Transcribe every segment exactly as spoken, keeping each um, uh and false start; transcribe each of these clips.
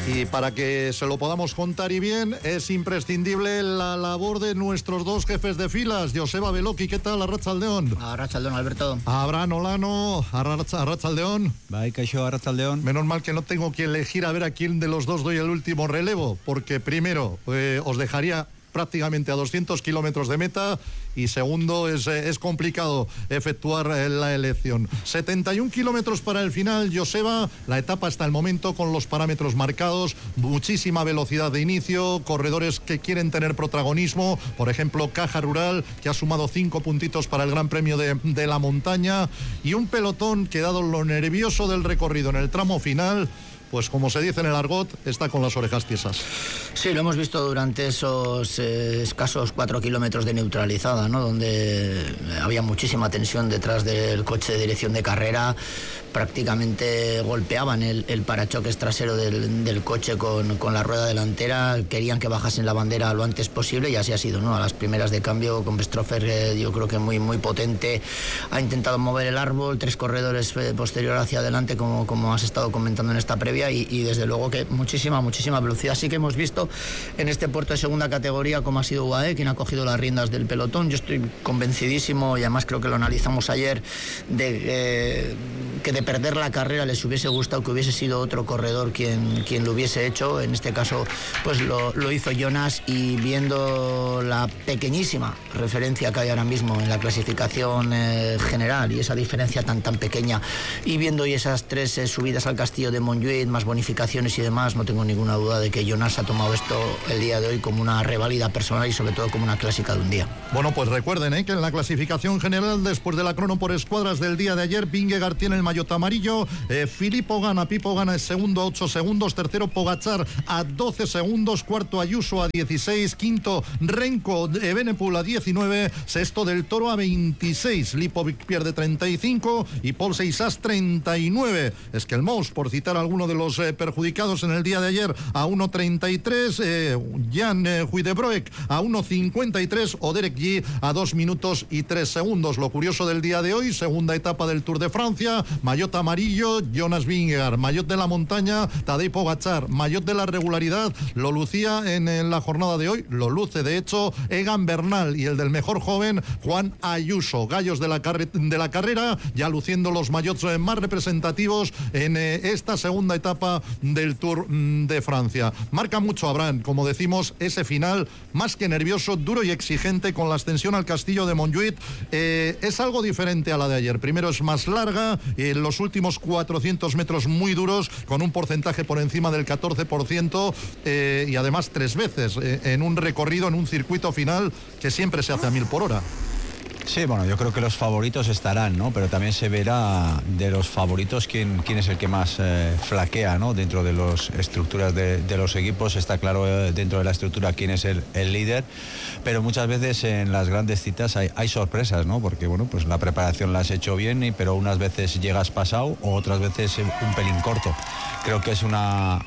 Y para que se lo podamos contar y bien, es imprescindible la labor de nuestros dos jefes de filas. Joseba Beloki, ¿qué tal? Arratsaldeon. Arratsaldeon, Alberto. Abraham Olano, Arratsaldeon. Bai, kaixo, Arratsaldeon. Menos mal que no tengo que elegir a ver a quién de los dos doy el último relevo, porque primero eh, os dejaría prácticamente a doscientos kilómetros de meta y segundo es, es complicado efectuar la elección. setenta y un kilómetros para el final, Joseba, la etapa hasta el momento con los parámetros marcados, muchísima velocidad de inicio, corredores que quieren tener protagonismo, por ejemplo Caja Rural, que ha sumado cinco puntitos para el Gran Premio de, de la Montaña, y un pelotón que, dado lo nervioso del recorrido en el tramo final, pues como se dice en el argot, está con las orejas tiesas. Sí, lo hemos visto durante esos eh, escasos cuatro kilómetros de neutralizada, ¿no? Donde había muchísima tensión detrás del coche de dirección de carrera. Prácticamente golpeaban el, el parachoques trasero del, del coche con, con la rueda delantera. Querían que bajasen la bandera lo antes posible y así ha sido, ¿no? A las primeras de cambio, con Bestropher, eh, yo creo que muy, muy potente. Ha intentado mover el árbol, tres corredores eh, posterior hacia adelante, como, como has estado comentando en esta previa. Y, y desde luego que muchísima, muchísima velocidad. Sí que hemos visto en este puerto de segunda categoría cómo ha sido U A E quien ha cogido las riendas del pelotón. Yo estoy convencidísimo, y además creo que lo analizamos ayer, de eh, que de perder la carrera les hubiese gustado que hubiese sido otro corredor quien, quien lo hubiese hecho. En este caso pues lo, lo hizo Jonas, y viendo la pequeñísima referencia que hay ahora mismo en la clasificación eh, general, y esa diferencia tan tan pequeña, y viendo y esas tres eh, subidas al castillo de Montjuïc, más bonificaciones y demás, no tengo ninguna duda de que Jonas ha tomado esto el día de hoy como una reválida personal y sobre todo como una clásica de un día. Bueno, pues recuerden ¿eh? que en la clasificación general, después de la crono por escuadras del día de ayer, Vingegaard tiene el maillot amarillo, eh, Filippo gana, Pipo gana, es segundo a ocho segundos, tercero Pogačar a doce segundos, cuarto Ayuso a dieciséis, quinto Renko Evenepoel a diecinueve, sexto Del Toro a veintiséis, Lipovic pierde treinta y cinco y Paul Seixas treinta y nueve. Es que el Mous, por citar alguno de los eh, perjudicados en el día de ayer, a uno treinta y tres, eh, Jan eh, Huydebroek a uno cincuenta y tres o Derek G a dos minutos y tres segundos. Lo curioso del día de hoy, segunda etapa del Tour de Francia, maillot amarillo, Jonas Vingegaard, maillot de la montaña, Tadej Pogačar, maillot de la regularidad, lo lucía en, en la jornada de hoy, lo luce de hecho Egan Bernal, y el del mejor joven, Juan Ayuso. Gallos de la, de la carrera, ya luciendo los maillots más representativos en eh, esta segunda etapa del Tour de Francia. Marca mucho, Abraham, como decimos, ese final más que nervioso, duro y exigente, con la ascensión al castillo de Montjuïc. Eh, es algo diferente a la de ayer. Primero es más larga, en los últimos cuatrocientos metros muy duros, con un porcentaje por encima del catorce por ciento, eh, y además tres veces eh, en un recorrido, en un circuito final que siempre se hace a mil por hora. Sí, bueno, yo creo que los favoritos estarán, ¿no? Pero también se verá de los favoritos quién, quién es el que más eh, flaquea, ¿no? Dentro de las estructuras de, de los equipos está claro eh, dentro de la estructura quién es el, el líder, pero muchas veces en las grandes citas hay, hay sorpresas, ¿no? Porque, bueno, pues la preparación la has hecho bien, y, pero unas veces llegas pasado o otras veces un pelín corto. Creo que es una,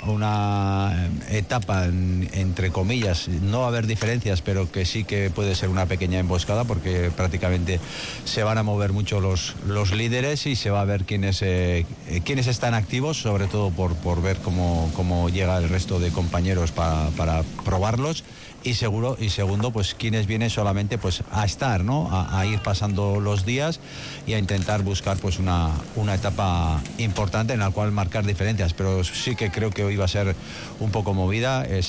una etapa, en, entre comillas, no va a haber diferencias, pero que sí que puede ser una pequeña emboscada, porque prácticamente se van a mover mucho los, los líderes, y se va a ver quiénes, eh, quiénes están activos, sobre todo por, por ver cómo, cómo llega el resto de compañeros para, para probarlos. Y seguro, y segundo, pues quienes vienen solamente pues a estar, ¿no? A, a ir pasando los días y a intentar buscar pues una, una etapa importante en la cual marcar diferencias. Pero sí que creo que hoy va a ser un poco movida, es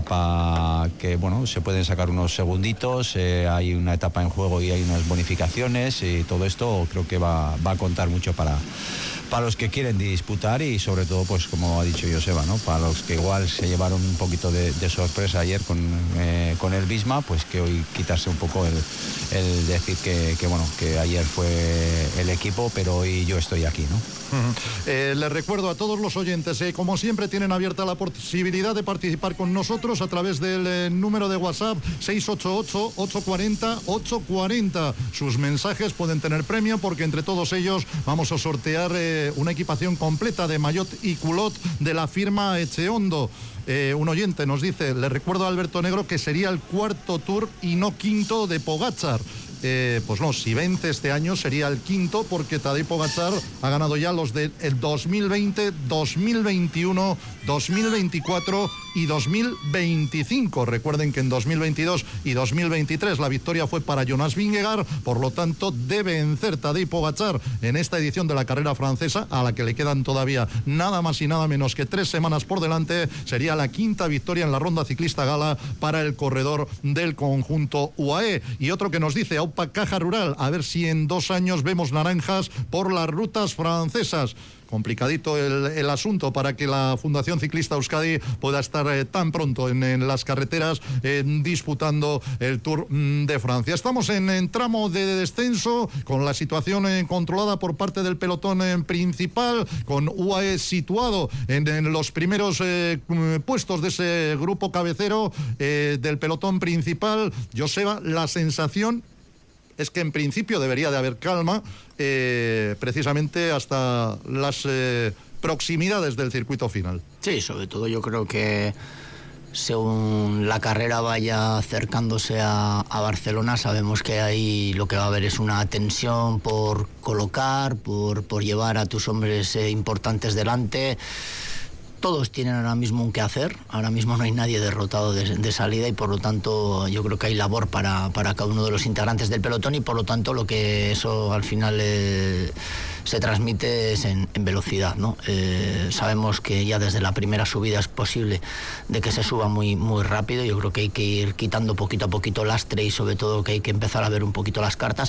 etapa que, bueno, se pueden sacar unos segunditos, eh, hay una etapa en juego y hay unas bonificaciones, y todo esto creo que va, va a contar mucho para, para los que quieren disputar, y sobre todo, pues como ha dicho Joseba, ¿no? Para los que igual se llevaron un poquito de, de sorpresa ayer con, eh, con el Visma, pues que hoy quitarse un poco el, el decir que, que, bueno, que ayer fue el equipo, pero hoy yo estoy aquí, ¿no? Uh-huh. Eh, les recuerdo a todos los oyentes, eh, como siempre tienen abierta la posibilidad de participar con nosotros a través del eh, número de WhatsApp seis ocho ocho, ocho cuatro cero, ocho cuatro cero. Sus mensajes pueden tener premio, porque entre todos ellos vamos a sortear eh, una equipación completa de maillot y culot de la firma Echeondo. Eh, un oyente nos dice, le recuerdo a Alberto Negro que sería el cuarto Tour y no quinto de Pogačar. eh, pues no, si vence este año sería el quinto, porque Tadej Pogačar ha ganado ya los del dos mil veinte, dos mil veintiuno, dos mil veinticuatro y dos mil veinticinco. Recuerden que en dos mil veintidós y dos mil veintitrés la victoria fue para Jonas Vingegaard, por lo tanto debe vencer Tadej Pogačar en esta edición de la carrera francesa, a la que le quedan todavía nada más y nada menos que tres semanas por delante. Sería la quinta victoria en la ronda ciclista gala para el corredor del conjunto U A E. Y otro que nos dice Aupa Caja Rural, a ver si en dos años vemos naranjas por las rutas francesas. Complicadito el, el asunto para que la Fundación Ciclista Euskadi pueda estar eh, tan pronto en, en las carreteras eh, disputando el Tour de Francia. Estamos en, en tramo de descenso, con la situación eh, controlada por parte del pelotón eh, principal, con U A E situado en, en los primeros eh, puestos de ese grupo cabecero eh, del pelotón principal. Joseba, la sensación es que en principio debería de haber calma, eh, precisamente hasta las eh, proximidades del circuito final. Sí, sobre todo yo creo que según la carrera vaya acercándose a, a Barcelona, sabemos que ahí lo que va a haber es una tensión por colocar, por, por llevar a tus hombres eh, importantes delante. Todos tienen ahora mismo un qué hacer, ahora mismo no hay nadie derrotado de, de salida, y por lo tanto yo creo que hay labor para, para cada uno de los integrantes del pelotón, y por lo tanto lo que eso al final eh, se transmite es en, en velocidad, ¿no? Eh, sabemos que ya desde la primera subida es posible de que se suba muy, muy rápido. Yo creo que hay que ir quitando poquito a poquito lastre, y sobre todo que hay que empezar a ver un poquito las cartas,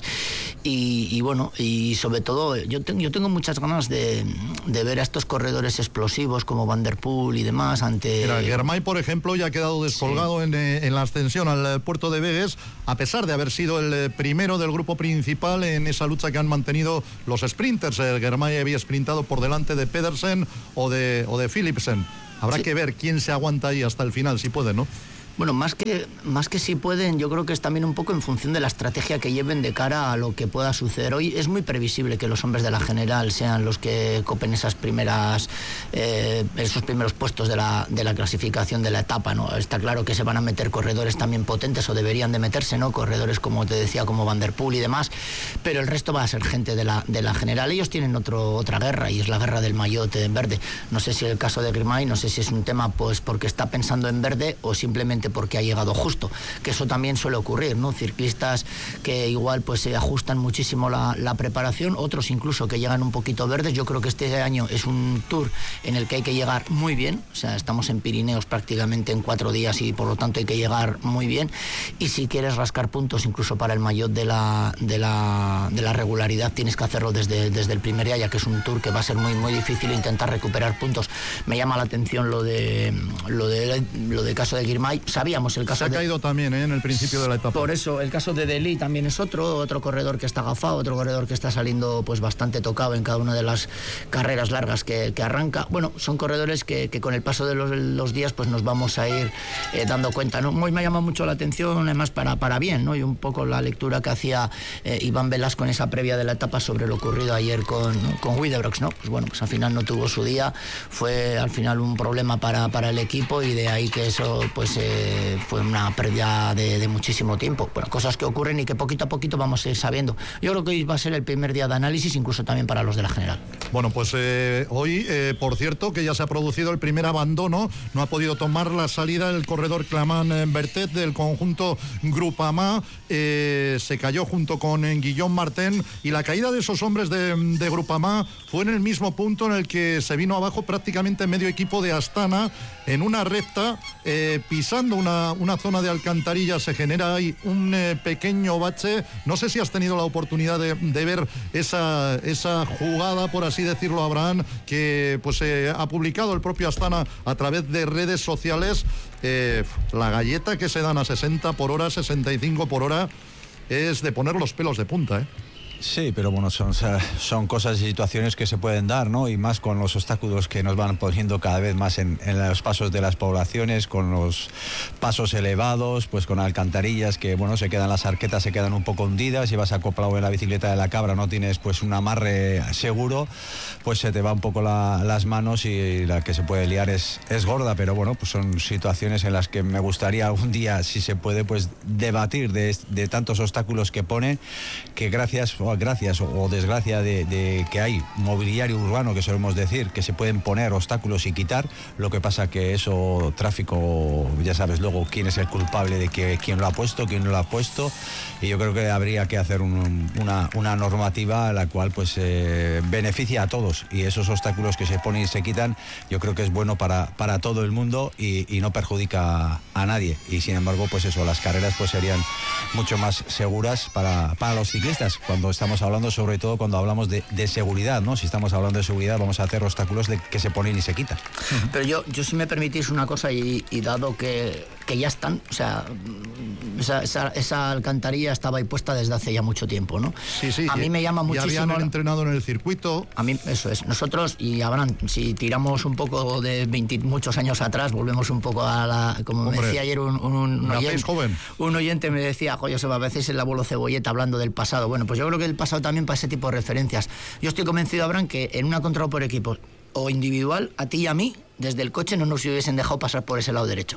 y, y bueno, y sobre todo yo, tengo yo tengo muchas ganas de, de ver a estos corredores explosivos como Van der Poel y demás ante... Mira, Girmay, por ejemplo, ya ha quedado descolgado sí. en, en la ascensión al puerto de Vegas, a pesar de haber sido el primero del grupo principal en esa lucha que han mantenido los sprinters. El Girmay había sprintado por delante de Pedersen o de, o de Philipsen. Habrá sí. que ver quién se aguanta ahí hasta el final, si puede, ¿no? Bueno, más que, más que si pueden, yo creo que es también un poco en función de la estrategia que lleven de cara a lo que pueda suceder. Hoy es muy previsible que los hombres de la general sean los que copen esas primeras, eh, esos primeros puestos de la, de la clasificación de la etapa, ¿no? Está claro que se van a meter corredores también potentes, o deberían de meterse, ¿no? Corredores, como te decía, como Van der Poel y demás, pero el resto va a ser gente de la, de la general. Ellos tienen otro, otra guerra, y es la guerra del maillot en verde. No sé si el caso de Girmay, no sé si es un tema pues porque está pensando en verde o simplemente porque ha llegado justo, que eso también suele ocurrir, ¿no? Ciclistas que igual pues se ajustan muchísimo la, la preparación, otros incluso que llegan un poquito verdes. Yo creo que este año es un Tour en el que hay que llegar muy bien, o sea, estamos en Pirineos prácticamente en cuatro días, y por lo tanto hay que llegar muy bien, y si quieres rascar puntos incluso para el maillot de la, de la, de la regularidad, tienes que hacerlo desde, desde el primer día, ya que es un Tour que va a ser muy, muy difícil intentar recuperar puntos. Me llama la atención lo de lo de lo de caso de Girmay. Sabíamos el caso se ha de... caído también ¿eh? en el principio de la etapa. Por eso, el caso de Deli también es otro, otro corredor que está agafado, otro corredor que está saliendo pues bastante tocado en cada una de las carreras largas que, que arranca. Bueno, son corredores que, que con el paso de los, los días pues nos vamos a ir eh, dando cuenta, ¿no? Muy me ha llamado mucho la atención, además para, para bien, ¿no? Y un poco la lectura que hacía eh, Iván Velasco en esa previa de la etapa sobre lo ocurrido ayer con, ¿no? con Widebrox, ¿no? Pues bueno, pues al final no tuvo su día, fue al final un problema para, para el equipo, y de ahí que eso pues eh, fue una pérdida de, de muchísimo tiempo. Bueno, cosas que ocurren y que poquito a poquito vamos a ir sabiendo. Yo creo que hoy va a ser el primer día de análisis, incluso también para los de la general. Bueno, pues eh, hoy, eh, por cierto, que ya se ha producido el primer abandono, no ha podido tomar la salida el corredor Clément Bertet del conjunto Groupama, eh, se cayó junto con eh, Guillaume Martin, y la caída de esos hombres de, de Groupama fue en el mismo punto en el que se vino abajo prácticamente medio equipo de Astana, en una recta, eh, pisando una, una zona de alcantarilla, se genera ahí un eh, pequeño bache. No sé si has tenido la oportunidad de, de ver esa, esa jugada, por así decirlo, Abraham, que pues eh, ha publicado el propio Astana a través de redes sociales. Eh, la galleta que se dan a sesenta por hora, sesenta y cinco por hora, es de poner los pelos de punta, ¿eh? Sí, pero bueno, son, son cosas y situaciones que se pueden dar, ¿no? Y más con los obstáculos que nos van poniendo cada vez más en, en los pasos de las poblaciones, con los pasos elevados, pues con alcantarillas que, bueno, se quedan las arquetas, se quedan un poco hundidas, y vas acoplado en la bicicleta de la cabra, no tienes pues un amarre seguro, pues se te va un poco la, las manos y la que se puede liar es, es gorda, pero bueno, pues son situaciones en las que me gustaría algún día, si se puede, pues debatir de, de tantos obstáculos que ponen, que gracias gracias o desgracia de, de que hay mobiliario urbano, que solemos decir, que se pueden poner obstáculos y quitar. Lo que pasa que eso, tráfico, ya sabes luego quién es el culpable de que quién lo ha puesto, quién no lo ha puesto, y yo creo que habría que hacer un, una, una normativa a la cual pues eh, beneficia a todos, y esos obstáculos que se ponen y se quitan, yo creo que es bueno para, para todo el mundo y, y no perjudica a, a nadie, y sin embargo pues eso, las carreras pues serían mucho más seguras para, para los ciclistas, cuando estamos hablando, sobre todo cuando hablamos de, de seguridad, ¿no? Si estamos hablando de seguridad, vamos a hacer obstáculos de, que se ponen y se quitan. Pero yo, yo si me permitís una cosa, y, y dado que, que ya están, o sea, esa, esa, esa alcantarilla estaba ahí puesta desde hace ya mucho tiempo, ¿no? Sí, sí. A mí me llama muchísimo... Ya habían entrenado en el circuito. A mí, eso es. Nosotros, y Abraham, si tiramos un poco de veinte, muchos años atrás, volvemos un poco a la... Como Hombre, me decía ayer un, un, un, oyente, joven. un oyente, me decía, joder, a veces el abuelo Cebolleta hablando del pasado. Bueno, pues yo creo que el pasado también para ese tipo de referencias. Yo estoy convencido, Abraham, que en una contra por equipo o individual, a ti y a mí, desde el coche no nos hubiesen dejado pasar por ese lado derecho,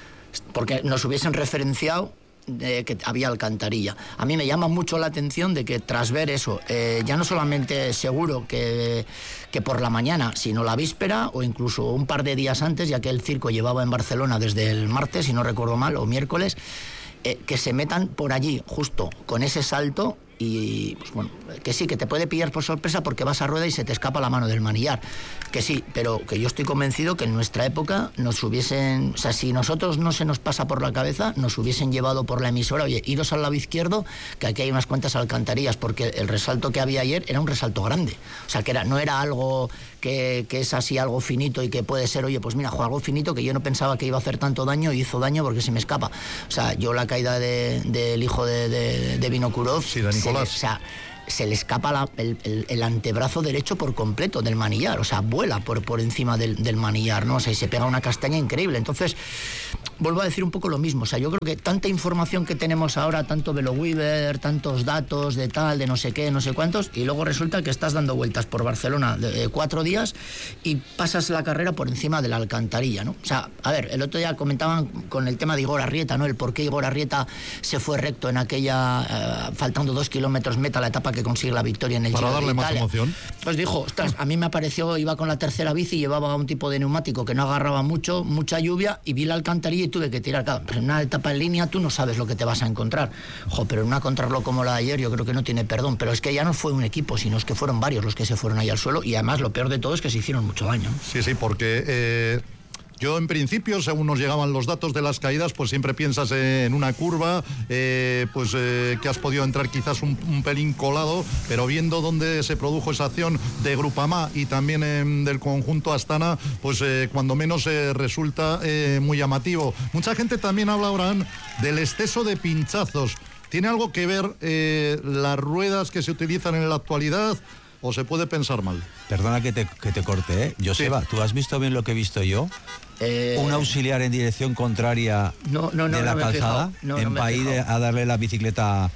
porque nos hubiesen referenciado de que había alcantarilla. A mí me llama mucho la atención de que tras ver eso, eh, ya no solamente seguro que, que por la mañana, sino la víspera o incluso un par de días antes, ya que el circo llevaba en Barcelona desde el martes, si no recuerdo mal, o miércoles, eh, que se metan por allí justo con ese salto. Y pues bueno, que sí, que te puede pillar por sorpresa porque vas a rueda y se te escapa la mano del manillar, que sí, pero que yo estoy convencido que en nuestra época nos hubiesen, o sea, si nosotros no se nos pasa por la cabeza, nos hubiesen llevado por la emisora, oye, iros al lado izquierdo, que aquí hay unas cuantas alcantarillas, porque el resalto que había ayer era un resalto grande, o sea, que era, no era algo que, que es así, algo finito y que puede ser, oye, pues mira, jo, algo finito que yo no pensaba que iba a hacer tanto daño y hizo daño porque se me escapa. O sea, yo la caída de, del hijo de, de, de Vinokurov, sí, de Nicolás. Se, o sea, se le escapa la, el, el, el antebrazo derecho por completo del manillar, o sea, vuela por, por encima del, del manillar, ¿no? O sea, y se pega una castaña increíble. Entonces, vuelvo a decir un poco lo mismo, o sea, yo creo que tanta información que tenemos ahora, tanto VeloWeaver, tantos datos de tal, de no sé qué, no sé cuántos, y luego resulta que estás dando vueltas por Barcelona de, de cuatro días y pasas la carrera por encima de la alcantarilla, ¿no? O sea, a ver, el otro día comentaban con el tema de Igor Arrieta, ¿no? El por qué Igor Arrieta se fue recto en aquella, eh, faltando dos kilómetros meta, la etapa que consigue la victoria en el Para Giro de darle más Italia. emoción. Pues dijo, ostras, a mí me apareció, iba con la tercera bici, llevaba un tipo de neumático que no agarraba mucho, mucha lluvia, y vi la alcantarilla y tuve que tirar. Claro, pues en una etapa en línea tú no sabes lo que te vas a encontrar. Jo, pero en una contrarreloj como la de ayer yo creo que no tiene perdón. Pero es que ya no fue un equipo, sino es que fueron varios los que se fueron ahí al suelo, y además lo peor de todo es que se hicieron mucho daño. Sí, sí, porque... Eh... Yo, en principio, según nos llegaban los datos de las caídas, pues siempre piensas eh, en una curva, eh, pues eh, que has podido entrar quizás un, un pelín colado, pero viendo dónde se produjo esa acción de Grupamá y también eh, del conjunto Astana, pues eh, cuando menos eh, resulta eh, muy llamativo. Mucha gente también habla, Abraham, del exceso de pinchazos. ¿Tiene algo que ver eh, las ruedas que se utilizan en la actualidad? ¿O se puede pensar mal? Perdona que te, que te corte, ¿eh? Joseba, sí. ¿Tú has visto bien lo que he visto yo? Eh... Un auxiliar en dirección contraria no, no, no, de la no calzada, no, en no país a darle la bicicleta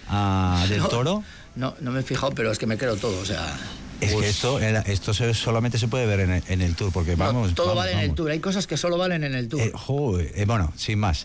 a, del no, Toro. No, no me he fijado, pero es que me creo todo, o sea... Es pues, que esto, esto se, solamente se puede ver en el, en el Tour, porque no, vamos... todo vamos, vale vamos. en el Tour, hay cosas que solo valen en el Tour. Eh, joder, eh, bueno, sin más.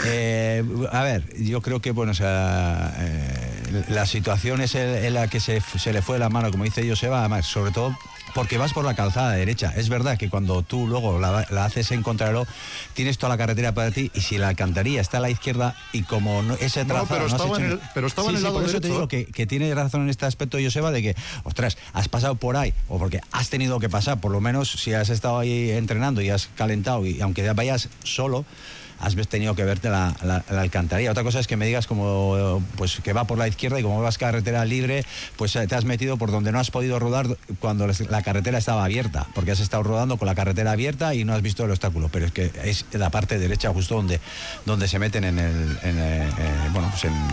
eh, a ver, yo creo que, bueno, o sea, eh, la situación es en la que se, se le fue la mano, como dice Joseba, además, sobre todo porque vas por la calzada derecha. Es verdad que cuando tú luego la, la haces en contrarreloj, tienes toda la carretera para ti, y si la alcantarilla está a la izquierda, y como no, ese trazado... No, pero, no estaba has hecho en el, pero estaba sí, en el sí, lado por eso derecho. te digo que, que tiene razón en este aspecto Joseba, de que, ostras, has pasado por ahí, o porque has tenido que pasar, por lo menos si has estado ahí entrenando y has calentado, y aunque vayas solo, has tenido que verte la, la, la alcantarilla. Otra cosa es que me digas como pues que va por la izquierda y como vas carretera libre, pues te has metido por donde no has podido rodar cuando la carretera estaba abierta, porque has estado rodando con la carretera abierta y no has visto el obstáculo, pero es que es la parte derecha justo donde, donde se meten en el, en el eh, bueno, pues en,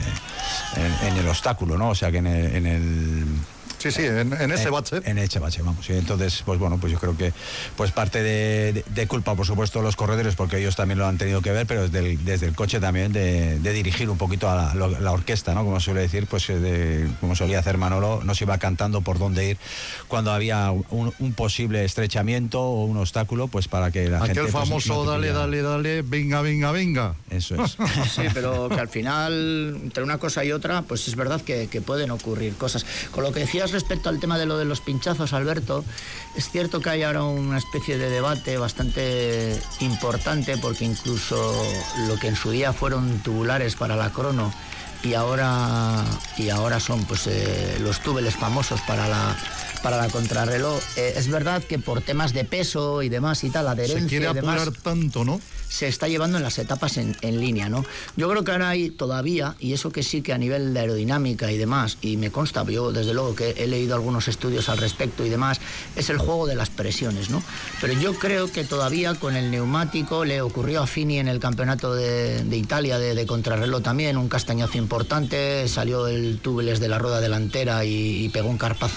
en, en el obstáculo, ¿no? O sea que en el, en el Sí, sí, en, en ese bache. En, en ese bache, vamos. Y entonces, pues bueno, pues yo creo que pues parte de, de, de culpa, por supuesto, los corredores, porque ellos también lo han tenido que ver, pero desde el, desde el coche también de, de dirigir un poquito a la, la orquesta, ¿no? Como suele decir, pues de, como solía hacer Manolo, nos iba cantando por dónde ir cuando había un, un posible estrechamiento o un obstáculo, pues para que la Aquel gente... Aquel famoso pues, no dale, dale, dale, venga, venga, venga. Eso es. Sí, pero que al final, entre una cosa y otra, pues es verdad que, que pueden ocurrir cosas. Con lo que decías respecto al tema de lo de los pinchazos, Alberto, es cierto que hay ahora una especie de debate bastante importante, porque incluso lo que en su día fueron tubulares para la crono y ahora y ahora son pues eh, los túbeles famosos para la para la contrarreloj, eh, es verdad que por temas de peso y demás y tal, adherencia se quiere y demás, apurar tanto, ¿no? Se está llevando en las etapas en, en línea, ¿no? Yo creo que ahora hay todavía, y eso que sí que a nivel de aerodinámica y demás, y me consta, yo desde luego que he leído algunos estudios al respecto y demás, es el juego de las presiones, ¿no? Pero yo creo que todavía con el neumático, le ocurrió a Fini en el campeonato de, de Italia de, de contrarreloj también, un castañazo importante, salió el túbeles de la rueda delantera y, y pegó un carpazo,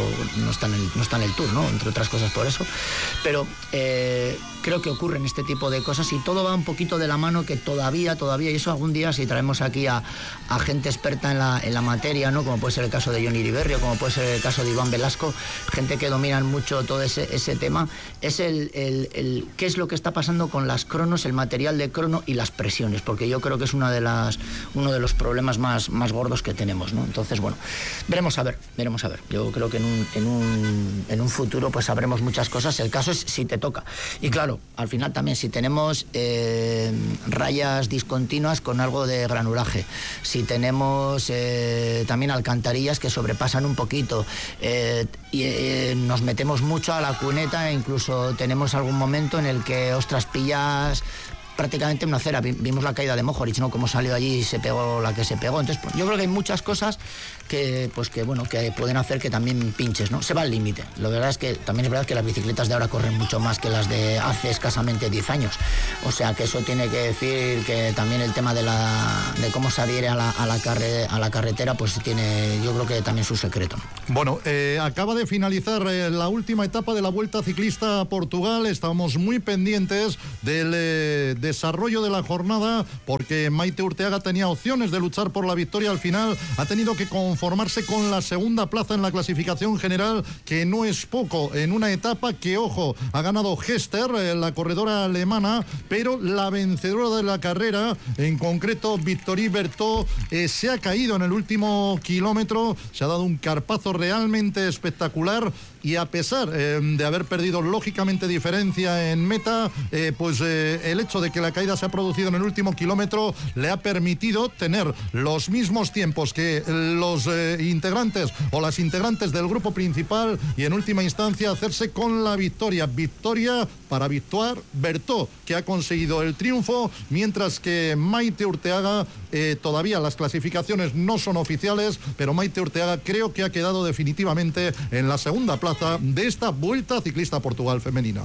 no está, en el, no está en el Tour, ¿no? Entre otras cosas por eso, pero eh, creo que ocurren este tipo de cosas y todo va un poquito de la mano, que todavía, todavía, y eso algún día si traemos aquí a, a gente experta en la, en la materia, ¿no? Como puede ser el caso de Johnny Iriberrio, como puede ser el caso de Iván Velasco, gente que dominan mucho todo ese, ese tema, es el, el, el qué es lo que está pasando con las cronos, el material de crono y las presiones, porque yo creo que es una de las, uno de los problemas más, más gordos que tenemos, ¿no? Entonces, bueno, veremos a ver, veremos a ver. Yo creo que en un, en un, en un futuro pues sabremos muchas cosas. El caso es si te toca. Y claro, al final también si tenemos Eh, rayas discontinuas con algo de granulaje, si tenemos eh, también alcantarillas que sobrepasan un poquito eh, y eh, nos metemos mucho a la cuneta e incluso tenemos algún momento en el que, ostras, pillas prácticamente una acera. Vimos la caída de Mohoric, ¿no? Cómo salió allí y se pegó la que se pegó. Entonces, pues, yo creo que hay muchas cosas que, pues, que, bueno, que pueden hacer que también pinches, ¿no? Se va al límite. La verdad es que también es verdad que las bicicletas de ahora corren mucho más que las de hace escasamente diez años. O sea, que eso tiene que decir que también el tema de la de cómo se adhiere a la, a la, carre, a la carretera, pues tiene, yo creo que también su secreto. Bueno, eh, acaba de finalizar eh, la última etapa de la Vuelta Ciclista a Portugal. Estamos muy pendientes del eh, desarrollo de la jornada, porque Maite Urteaga tenía opciones de luchar por la victoria. Al final ha tenido que conformarse con la segunda plaza en la clasificación general, que no es poco en una etapa que, ojo, ha ganado Hester, eh, la corredora alemana, pero la vencedora de la carrera, en concreto Victorie Berthaud, eh, se ha caído en el último kilómetro, se ha dado un carpazo realmente espectacular y a pesar eh, de haber perdido lógicamente diferencia en meta, eh, pues eh, el hecho de que la caída se ha producido en el último kilómetro le ha permitido tener los mismos tiempos que los eh, integrantes o las integrantes del grupo principal y en última instancia hacerse con la victoria. Victoria para Victoire Berthaud, que ha conseguido el triunfo, mientras que Maite Urteaga, eh, todavía las clasificaciones no son oficiales, pero Maite Urteaga creo que ha quedado definitivamente en la segunda plaza de esta Vuelta Ciclista a Portugal femenina.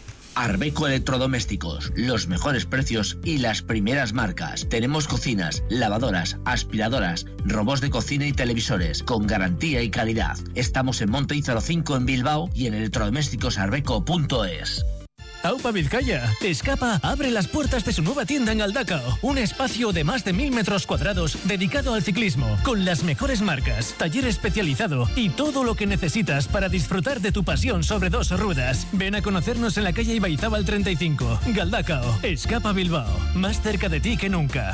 Arbeco Electrodomésticos, los mejores precios y las primeras marcas. Tenemos cocinas, lavadoras, aspiradoras, robots de cocina y televisores con garantía y calidad. Estamos en Monte cero cinco en Bilbao y en electrodomésticos arbeco punto es. Aupa Vizcaya. Escapa abre las puertas de su nueva tienda en Galdacao. Un espacio de más de mil metros cuadrados dedicado al ciclismo, con las mejores marcas, taller especializado y todo lo que necesitas para disfrutar de tu pasión sobre dos ruedas. Ven a conocernos en la calle Ibaizábal treinta y cinco. Galdacao. Escapa Bilbao. Más cerca de ti que nunca.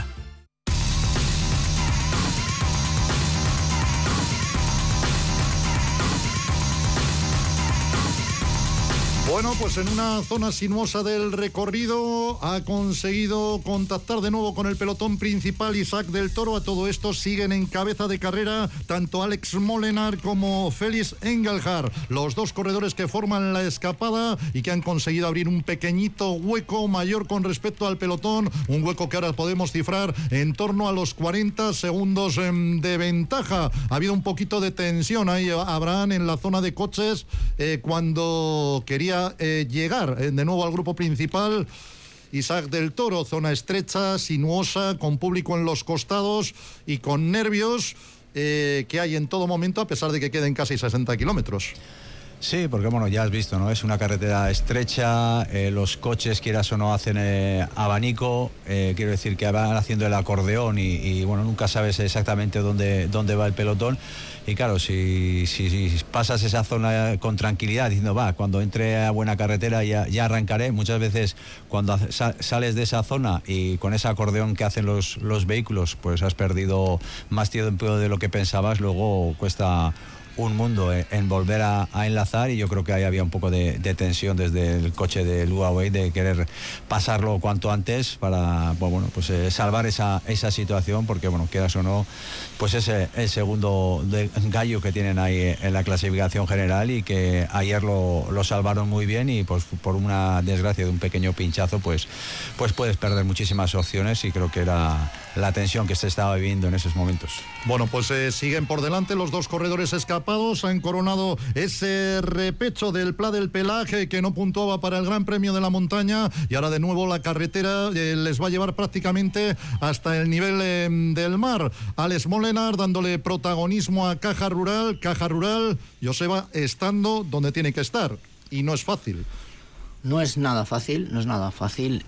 Bueno, pues en una zona sinuosa del recorrido ha conseguido contactar de nuevo con el pelotón principal Isaac del Toro. A todo esto siguen en cabeza de carrera tanto Alex Molenaar como Félix Engelhard, los dos corredores que forman la escapada y que han conseguido abrir un pequeñito hueco mayor con respecto al pelotón, un hueco que ahora podemos cifrar en torno a los cuarenta segundos de ventaja. Ha habido un poquito de tensión ahí, Abraham, en la zona de coches eh, cuando quería Eh, llegar eh, de nuevo al grupo principal. Isaac del Toro, zona estrecha, sinuosa, con público en los costados y con nervios eh, que hay en todo momento, a pesar de que queden casi sesenta kilómetros. Sí, porque bueno, ya has visto, ¿no? Es una carretera estrecha, eh, los coches, quieras o no, hacen eh, abanico, eh, quiero decir que van haciendo el acordeón y, y bueno, nunca sabes exactamente dónde, dónde va el pelotón. Y claro, si, si, si pasas esa zona con tranquilidad, diciendo, va, cuando entre a buena carretera ya, ya arrancaré, muchas veces cuando sal, sales de esa zona y con ese acordeón que hacen los, los vehículos, pues has perdido más tiempo de lo que pensabas, luego cuesta un mundo en volver a, a enlazar, y yo creo que ahí había un poco de, de tensión desde el coche de Huawei de querer pasarlo cuanto antes para pues bueno pues eh, salvar esa, esa situación, porque bueno, quieras o no, pues ese el segundo de gallo que tienen ahí en la clasificación general, y que ayer lo, lo salvaron muy bien, y pues por una desgracia de un pequeño pinchazo pues, pues puedes perder muchísimas opciones, y creo que era la tensión que se estaba viviendo en esos momentos. Bueno, pues eh, siguen por delante los dos corredores escapados. Han coronado ese repecho del Pla del Pelaje, que no puntuaba para el Gran Premio de la Montaña, y ahora de nuevo la carretera eh, les va a llevar prácticamente hasta el nivel eh, del mar. Alex Molenaar dándole protagonismo a Caja Rural. Caja Rural, Joseba, estando donde tiene que estar, y no es fácil. No es nada fácil, no es nada fácil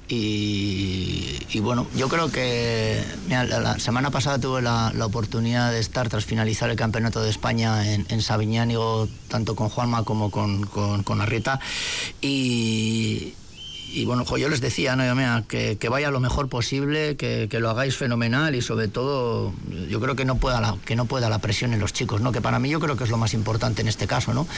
y, y bueno, yo creo que mira, la, la semana pasada tuve la, la oportunidad de estar tras finalizar el Campeonato de España en, en Sabiñánigo, tanto con Juanma como con, con, con Arrieta, y... Y bueno, yo les decía, no, mira, que, que vaya lo mejor posible, que, que lo hagáis fenomenal, y sobre todo, yo creo que no pueda la, que no pueda la presión en los chicos, ¿no? Que para mí yo creo que es lo más importante en este caso, ¿no?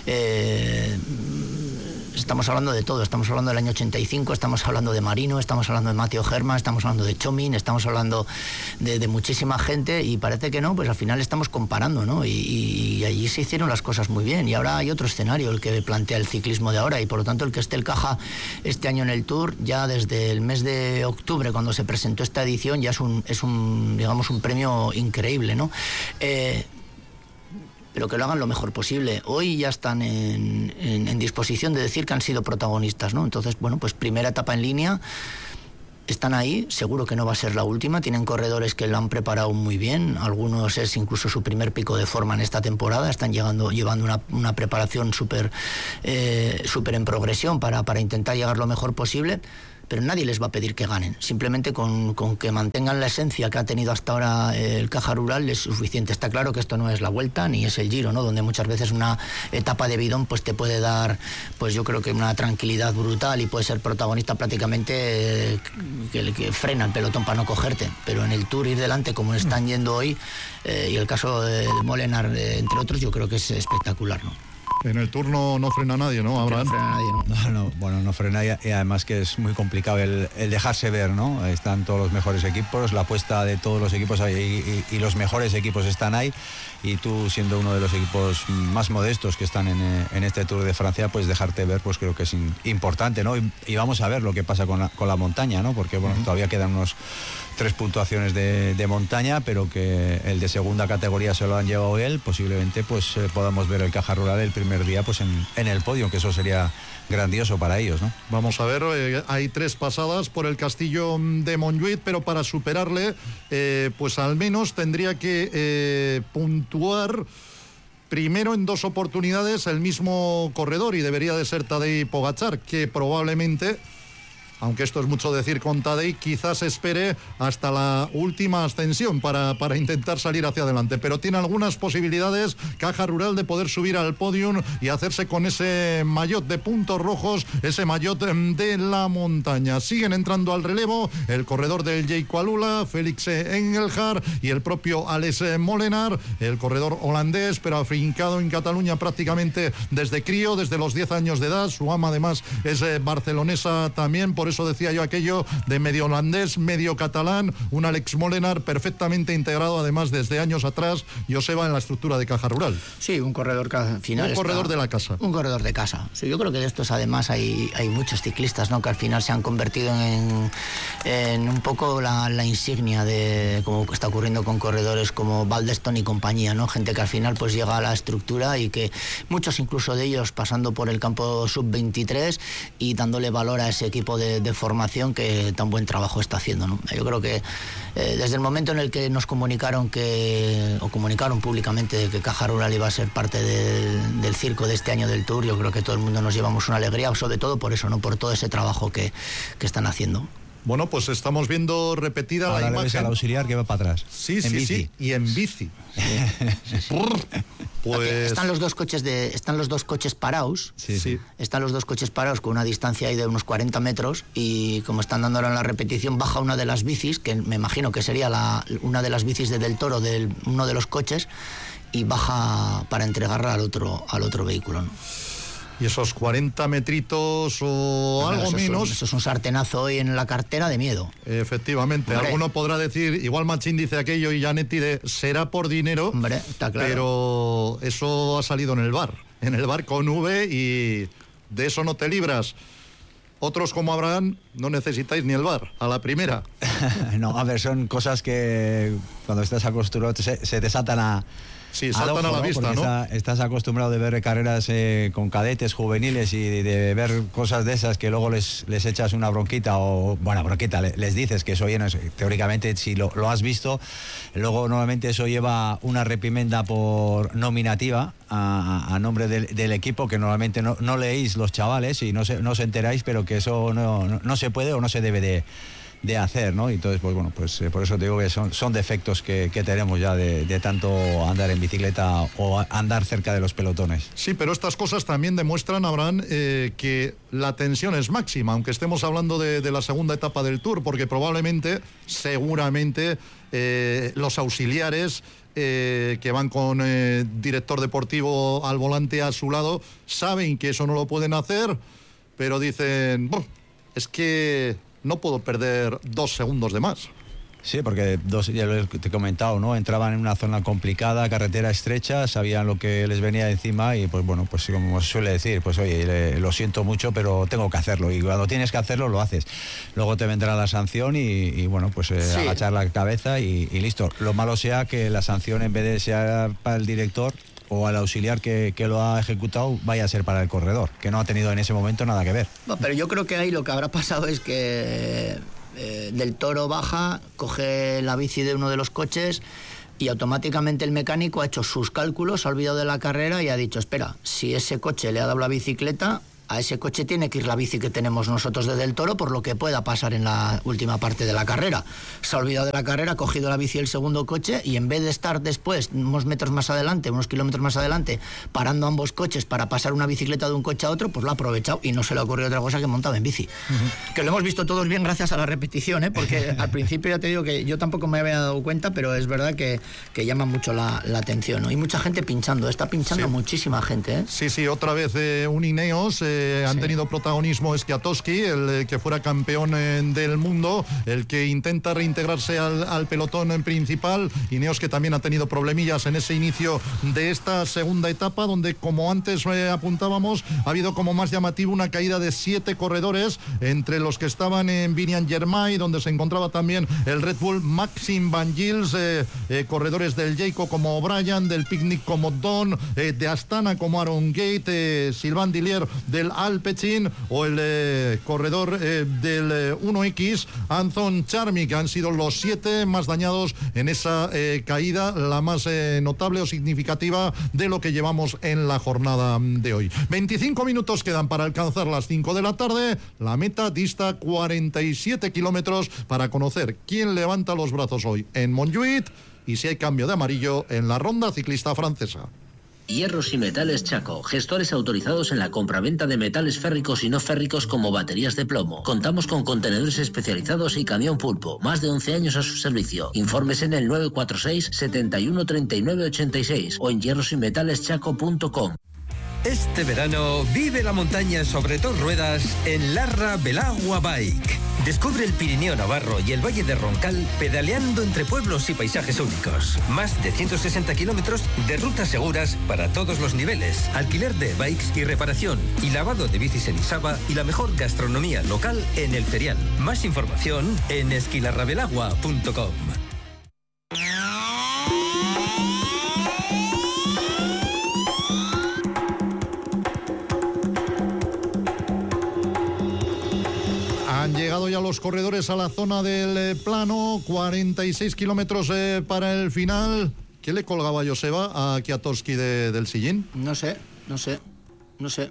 Eh, estamos hablando de todo, estamos hablando del año ochenta y cinco, estamos hablando de Marino, estamos hablando de Mateo Germán, estamos hablando de Chomin, estamos hablando de, de muchísima gente, y parece que no, pues al final estamos comparando, ¿no? Y, y, y allí se hicieron las cosas muy bien, y ahora hay otro escenario, el que plantea el ciclismo de ahora, y por lo tanto el que esté el Caja este año en el Tour, ya desde el mes de octubre, cuando se presentó esta edición, ya es un, es un digamos, un premio increíble, ¿no? Eh, pero que lo hagan lo mejor posible. Hoy ya están en, en, en disposición de decir que han sido protagonistas, ¿no? Entonces, bueno, pues primera etapa en línea, están ahí, seguro que no va a ser la última, tienen corredores que lo han preparado muy bien, algunos es incluso su primer pico de forma en esta temporada, están llegando, llevando una, una preparación súper eh, súper en progresión para, para intentar llegar lo mejor posible, pero nadie les va a pedir que ganen, simplemente con, con que mantengan la esencia que ha tenido hasta ahora el Caja Rural es suficiente. Está claro que esto no es la Vuelta ni es el Giro, ¿no? Donde muchas veces una etapa de bidón pues te puede dar, pues yo creo que una tranquilidad brutal, y puede ser protagonista prácticamente eh, que, que frena el pelotón para no cogerte, pero en el Tour ir delante como están yendo hoy, eh, y el caso de Molenaar, eh, entre otros, yo creo que es espectacular, ¿no? En el turno no frena nadie, ¿no, Abraham? No frena nadie, ¿no? No, no, bueno, no frena, y además que es muy complicado el, el dejarse ver, ¿no? Están todos los mejores equipos, la apuesta de todos los equipos y, y, y los mejores equipos están ahí, y tú, siendo uno de los equipos más modestos que están en, en este Tour de Francia, pues dejarte ver, pues creo que es in, importante, ¿no? Y, y vamos a ver lo que pasa con la, con la montaña, ¿no? Porque, bueno, uh-huh. todavía quedan unos tres puntuaciones de, de montaña, pero que el de segunda categoría se lo han llevado él, posiblemente pues eh, podamos ver el Caja Rural el primer día pues en, en el podio, que eso sería grandioso para ellos, ¿no? Vamos a ver, eh, hay tres pasadas por el Castillo de Montjuïc, pero para superarle, eh, pues al menos tendría que eh, puntuar primero en dos oportunidades el mismo corredor, y debería de ser Tadej Pogačar, que probablemente aunque esto es mucho decir con Tadej, quizás espere hasta la última ascensión para, para intentar salir hacia adelante, pero tiene algunas posibilidades Caja Rural de poder subir al podium y hacerse con ese maillot de puntos rojos, ese maillot de la montaña. Siguen entrando al relevo el corredor del Jayco Alula, Félix Engelhard y el propio Alex Molenaar, el corredor holandés, pero afincado en Cataluña prácticamente desde crío, desde los diez años de edad. Su ama además es eh, barcelonesa también, por eso decía yo aquello de medio holandés, medio catalán, un Alex Molenaar perfectamente integrado además desde años atrás, Joseba, en la estructura de Caja Rural. Sí, un corredor que al final un corredor está, de la casa. Un corredor de casa. Sí, yo creo que de estos además hay, hay muchos ciclistas, ¿no?, que al final se han convertido en, en un poco la, la insignia de como está ocurriendo con corredores como Baldeston y compañía, ¿no? Gente que al final pues llega a la estructura y que muchos incluso de ellos pasando por el campo sub veintitrés y dándole valor a ese equipo de, de formación que tan buen trabajo está haciendo, ¿no? Yo creo que eh, desde el momento en el que nos comunicaron que o comunicaron públicamente que Caja Rural iba a ser parte de, del circo de este año del Tour, yo creo que todo el mundo nos llevamos una alegría, sobre todo por eso, ¿no?, por todo ese trabajo que, que están haciendo. Bueno, pues estamos viendo repetida ahora la le imagen. ves al auxiliar que va para atrás. Sí, en sí, bici. sí, y en bici. Sí, sí. Pues están los dos coches de están los dos coches parados. Sí, sí. Están los dos coches parados con una distancia ahí de unos cuarenta metros y como están dando ahora en la repetición, baja una de las bicis, que me imagino que sería la, una de las bicis de Del Toro de uno de los coches, y baja para entregarla al otro al otro vehículo, ¿no? Y esos cuarenta metritos o Bueno, algo eso menos. Es un, eso es un sartenazo hoy en la cartera de miedo. Efectivamente, Hombre. Alguno podrá decir, igual Machín dice aquello y Janetti de será por dinero. Hombre, está claro. Pero eso ha salido en el bar, en el bar con V, y de eso no te libras. Otros como Abraham no necesitáis ni el bar, a la primera. No, a ver, son cosas que cuando estás acostumbrado se, se te saltan a... Sí, saltan ojo, a la ¿no? vista, Porque ¿no? Está, estás acostumbrado de ver carreras eh, con cadetes juveniles y de, de ver cosas de esas que luego les, les echas una bronquita o, bueno, bronquita, le, les dices que eso oye, no es, teóricamente si lo, lo has visto, luego normalmente eso lleva una reprimenda por nominativa a, a nombre del, del equipo, que normalmente no, no leéis los chavales y no, se, no os enteráis, pero que eso no, no, no se puede o no se debe de... de hacer, ¿no? Entonces, pues bueno, pues eh, por eso te digo que son, son defectos que, que tenemos ya de, de tanto andar en bicicleta o andar cerca de los pelotones. Sí, pero estas cosas también demuestran, Abraham, eh, que la tensión es máxima, aunque estemos hablando de, de la segunda etapa del Tour, porque probablemente, seguramente, eh, los auxiliares eh, que van con eh, director deportivo al volante a su lado, saben que eso no lo pueden hacer, pero dicen, es que no puedo perder dos segundos de más. Sí, porque dos, ya lo te he comentado, ¿no? Entraban en una zona complicada, carretera estrecha, sabían lo que les venía encima y pues bueno, pues como se suele decir, pues oye, le, lo siento mucho, pero tengo que hacerlo, y cuando tienes que hacerlo, lo haces. Luego te vendrá la sanción y, y bueno, pues eh, Sí. agachar la cabeza y, y listo. Lo malo sea que la sanción, en vez de ser para el director o al auxiliar que, que lo ha ejecutado, vaya a ser para el corredor, que no ha tenido en ese momento nada que ver. No, pero yo creo que ahí lo que habrá pasado es que eh, Del Toro baja, coge la bici de uno de los coches y automáticamente el mecánico ha hecho sus cálculos, ha olvidado de la carrera y ha dicho, espera, si ese coche le ha dado la bicicleta, a ese coche tiene que ir la bici que tenemos nosotros de Del Toro por lo que pueda pasar en la última parte de la carrera. Se ha olvidado de la carrera, ha cogido la bici del segundo coche y en vez de estar después, unos metros más adelante, unos kilómetros más adelante, parando ambos coches para pasar una bicicleta de un coche a otro, pues lo ha aprovechado y no se le ha ocurrido otra cosa que montado en bici. Uh-huh. Que lo hemos visto todos bien gracias a la repetición, ¿eh? Porque al principio ya te digo que yo tampoco me había dado cuenta, pero es verdad que, que llama mucho la, la atención, ¿no? Y mucha gente pinchando, está pinchando sí. muchísima gente, ¿eh? Sí, sí, otra vez eh, un Ineos, eh, han sí. tenido protagonismo Schiatowski, el eh, que fuera campeón eh, del mundo, el que intenta reintegrarse al, al pelotón principal. Ineos que también ha tenido problemillas en ese inicio de esta segunda etapa, donde como antes eh, apuntábamos, ha habido como más llamativo una caída de siete corredores, entre los que estaban en Biniam Girmay, donde se encontraba también el Red Bull Maxim Van Gils, eh, eh, corredores del Jayco como O'Brien, del Picnic como Don, eh, de Astana como Aaron Gate, eh, Sylvain Dillier del del Alpecin o el eh, corredor eh, del eh, uno equis, Anton Charmi, que han sido los siete más dañados en esa eh, caída, la más eh, notable o significativa de lo que llevamos en la jornada de hoy. veinticinco minutos quedan para alcanzar las cinco de la tarde. La meta dista cuarenta y siete kilómetros para conocer quién levanta los brazos hoy en Montjuïc y si hay cambio de amarillo en la ronda ciclista francesa. Hierros y Metales Chaco, gestores autorizados en la compraventa de metales férricos y no férricos como baterías de plomo. Contamos con contenedores especializados y camión pulpo. Más de once años a su servicio. Informes en el nueve cuatro seis, setenta y uno, treinta y nueve, ochenta y seis o en hierros y metales chaco punto com. Este verano vive la montaña sobre dos ruedas en Larra Belagua Bike. Descubre el Pirineo Navarro y el Valle de Roncal pedaleando entre pueblos y paisajes únicos. Más de ciento sesenta kilómetros de rutas seguras para todos los niveles. Alquiler de bikes y reparación y lavado de bicis en Isaba y la mejor gastronomía local en el Ferial. Más información en esquilarrabelagua punto com. Han llegado ya los corredores a la zona del eh, plano, cuarenta y seis kilómetros eh, para el final. ¿Qué le colgaba Joseba a Kwiatkowski de, del sillín? No sé, no sé, no sé.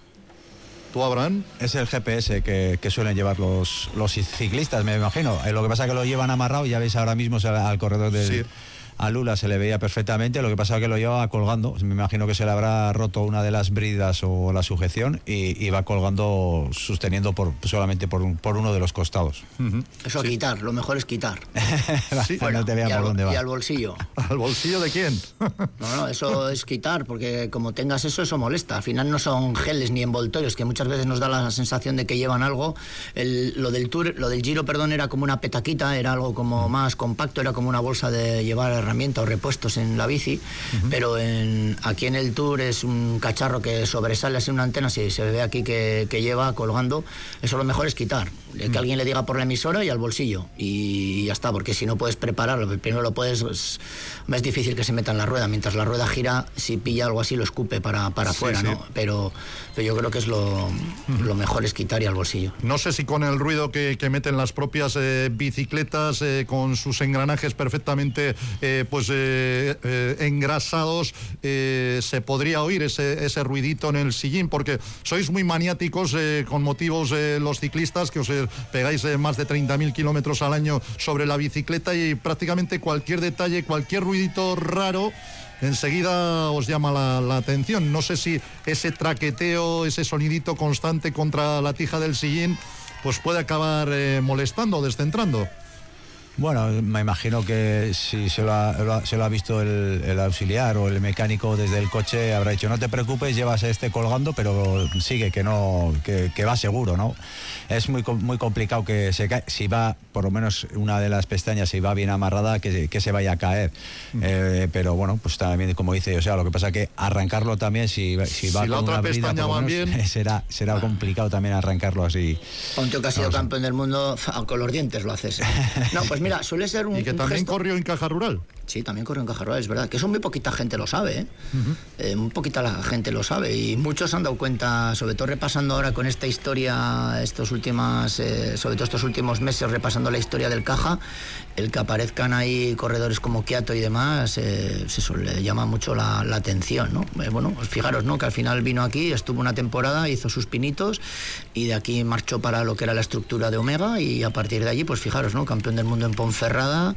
¿Tú, Abraham? Es el G P S que, que suelen llevar los, los ciclistas, me imagino. Eh, lo que pasa es que lo llevan amarrado, ya veis ahora mismo al, al corredor del... Sí. A Lula se le veía perfectamente, lo que pasa es que lo llevaba colgando. Me imagino que se le habrá roto una de las bridas o la sujeción y, y va colgando, sosteniendo por, solamente por, un, por uno de los costados. Uh-huh. Eso, sí. Quitar, lo mejor es quitar. Sí. Bueno, no te vean por al, dónde va. Y al bolsillo. ¿Al bolsillo de quién? No, no, eso es quitar, porque como tengas eso, eso molesta. Al final no son geles ni envoltorios, que muchas veces nos da la sensación de que llevan algo. El, lo del Tour, lo del Giro, perdón, era como una petaquita, era algo como más compacto, era como una bolsa de llevar herramientas o repuestos en la bici, uh-huh. pero en, aquí en el Tour es un cacharro que sobresale así una antena, si se ve aquí que, que lleva colgando, eso lo mejor es quitar, uh-huh. que alguien le diga por la emisora y al bolsillo, y ya está, porque si no puedes prepararlo, primero lo puedes, es, es difícil que se meta en la rueda, mientras la rueda gira, si pilla algo así lo escupe para, para afuera, sí, sí. ¿no? Pero, pero yo creo que es lo, uh-huh. lo mejor es quitar y al bolsillo. No sé si con el ruido que, que meten las propias eh, bicicletas, eh, con sus engranajes perfectamente eh, pues eh, eh, engrasados, eh, se podría oír ese, ese ruidito en el sillín, porque sois muy maniáticos eh, con motivos eh, los ciclistas, que os eh, pegáis eh, más de treinta mil kilómetros al año sobre la bicicleta, y prácticamente cualquier detalle, cualquier ruidito raro enseguida os llama la, la atención. No sé si ese traqueteo, ese sonidito constante contra la tija del sillín pues puede acabar eh, molestando o descentrando. Bueno, me imagino que si se lo ha, lo ha, se lo ha visto el, el auxiliar o el mecánico desde el coche, habrá dicho: no te preocupes, llevas este colgando, pero sigue, que no, que, que va seguro, ¿no? Es muy muy complicado que se cae, si va, por lo menos una de las pestañas, si va bien amarrada, que, que se vaya a caer. Uh-huh. Eh, pero bueno, pues también, como dice, o sea, lo que pasa es que arrancarlo también, si, si va si con la otra una brida, pestaña va bien, será, será ah. complicado también arrancarlo así. Un tío que ha sido no, campeón del mundo, con los dientes lo haces. No, pues mira, suele ser un, y que un también gesto... corrió en Caja Rural. Sí, también corrió en Caja Rural, es verdad, que eso muy poquita gente lo sabe, ¿eh? Uh-huh. eh, muy poquita la gente lo sabe, y muchos han dado cuenta, sobre todo repasando ahora con esta historia, estos últimas, eh, sobre todo estos últimos meses, repasando la historia del Caja, el que aparezcan ahí corredores como Kwiato y demás, eh, eso le llama mucho la, la atención, ¿no? Eh, bueno, pues fijaros, ¿no? Que al final vino aquí, estuvo una temporada, hizo sus pinitos, y de aquí marchó para lo que era la estructura de Omega, y a partir de allí, pues fijaros, ¿no? Campeón del mundo en Ponferrada,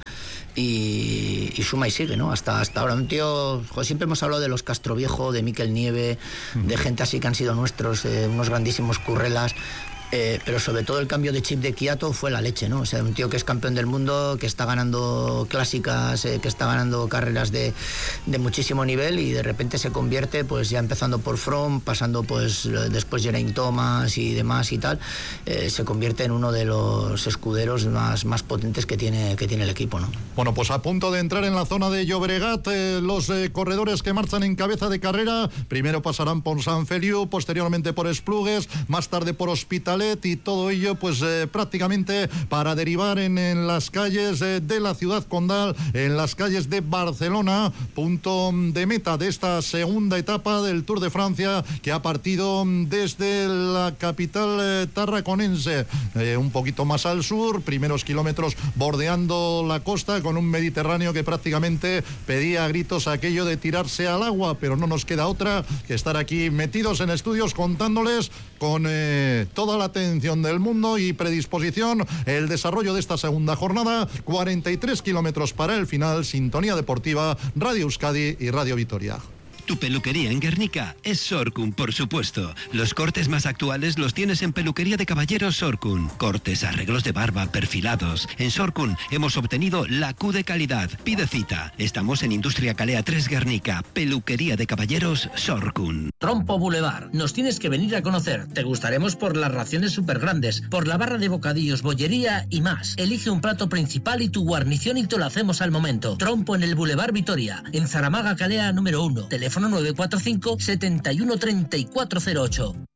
y, y suma y sigue, ¿no? Hasta, hasta ahora un tío, joder, siempre hemos hablado de los Castroviejo, de Miquel Nieve, uh-huh. de gente así que han sido nuestros, eh, unos grandísimos currelas. Eh, pero sobre todo el cambio de chip de Kwiato fue la leche, ¿no? O sea, un tío que es campeón del mundo, que está ganando clásicas, eh, que está ganando carreras de, de muchísimo nivel, y de repente se convierte, pues ya empezando por Froome, pasando pues después Geraint Thomas y demás y tal, eh, se convierte en uno de los escuderos más, más potentes que tiene, que tiene el equipo, ¿no? Bueno, pues a punto de entrar en la zona de Llobregat, eh, los eh, corredores que marchan en cabeza de carrera, primero pasarán por San Feliu, posteriormente por Esplugues, más tarde por Hospitalet, chalet y todo ello pues eh, prácticamente para derivar en, en las calles eh, de la ciudad condal, en las calles de Barcelona, punto de meta de esta segunda etapa del Tour de Francia, que ha partido desde la capital eh, tarraconense, eh, un poquito más al sur, primeros kilómetros bordeando la costa con un Mediterráneo que prácticamente pedía a gritos aquello de tirarse al agua, pero no nos queda otra que estar aquí metidos en estudios contándoles con eh, toda la atención del mundo y predisposición el desarrollo de esta segunda jornada. Cuarenta y tres kilómetros para el final. Sintonía Deportiva, Radio Euskadi y Radio Vitoria. Tu peluquería en Guernica es Sorcun, por supuesto. Los cortes más actuales los tienes en Peluquería de Caballeros Sorcun. Cortes, arreglos de barba, perfilados. En Sorcun hemos obtenido la Q de calidad. Pide cita. Estamos en Industria Calea tres Guernica. Peluquería de Caballeros Sorcun. Trompo Boulevard. Nos tienes que venir a conocer. Te gustaremos por las raciones súper grandes, por la barra de bocadillos, bollería y más. Elige un plato principal y tu guarnición y te lo hacemos al momento. Trompo en el Boulevard Vitoria, en Zaramaga Calea número uno. Teléfono nueve cuatro cinco, setenta y uno, treinta y cuatro cero ocho.